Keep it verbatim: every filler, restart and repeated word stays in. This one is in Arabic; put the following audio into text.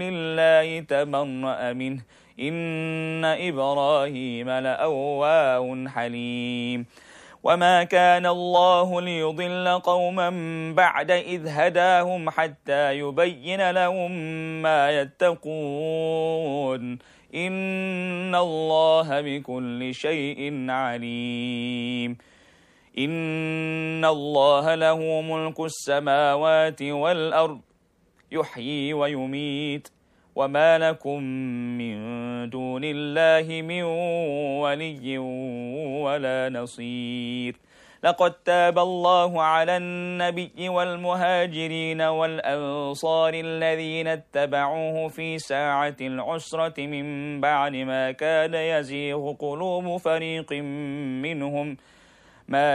الله تبرأ منه إن إبراهيم لأواه حليم. وما كان الله ليضل قوما بعد إذ هداهم حتى يبين لهم ما يتقون إن الله بكل شيء عليم. إن الله له ملك السماوات والأرض يحيي ويميت وما لكم من دون الله من ولي ولا نصير. لقد تاب الله على النبي والمهاجرين والأنصار الذين اتبعوه في ساعة العسرة من بعد ما كاد يزيغ قلوب فريق منهم ما